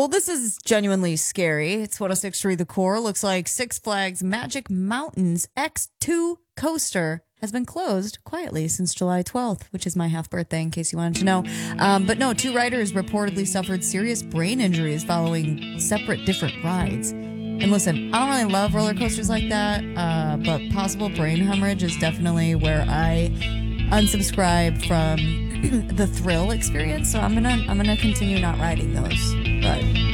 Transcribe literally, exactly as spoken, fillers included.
Well, this is genuinely scary. It's one oh six point three The Core. Looks like Six Flags Magic Mountains X two coaster has been closed quietly since July twelfth, which is my half birthday, in case you wanted to know. Um, but no, two riders reportedly suffered serious brain injuries following separate different rides. And listen, I don't really love roller coasters like that, uh, but possible brain hemorrhage is definitely where I unsubscribe from the thrill experience. So I'm gonna I'm gonna continue not riding those. But